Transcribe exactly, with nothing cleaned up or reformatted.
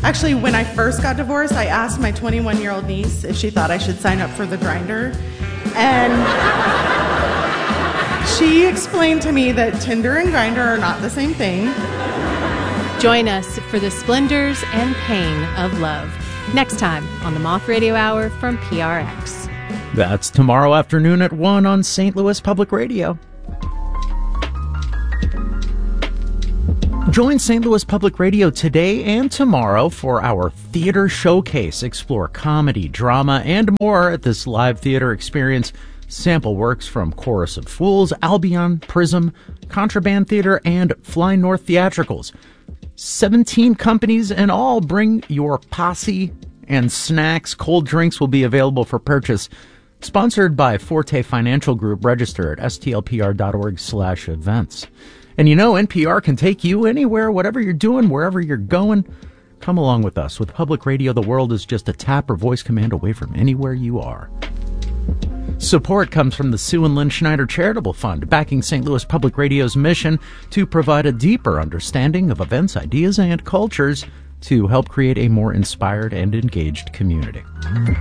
Actually, when I first got divorced, I asked my twenty-one-year-old niece if she thought I should sign up for the Grindr. And she explained to me that Tinder and Grindr are not the same thing. Join us for the splendors and pain of love. Next time on the Moth Radio Hour from P R X. That's tomorrow afternoon at one on Saint Louis Public Radio. Join Saint Louis Public Radio today and tomorrow for our theater showcase. Explore comedy, drama, and more at this live theater experience. Sample works from Chorus of Fools, Albion, Prism, Contraband Theater, and Fly North Theatricals. seventeen companies in all. Bring your posse and snacks. Cold drinks will be available for purchase. Sponsored by Forte Financial Group. Register at stlpr.org slash events. And you know, N P R can take you anywhere, whatever you're doing, wherever you're going. Come along with us. With public radio, the world is just a tap or voice command away from anywhere you are. Support comes from the Sue and Lynn Schneider Charitable Fund, backing Saint Louis Public Radio's mission to provide a deeper understanding of events, ideas, and cultures to help create a more inspired and engaged community.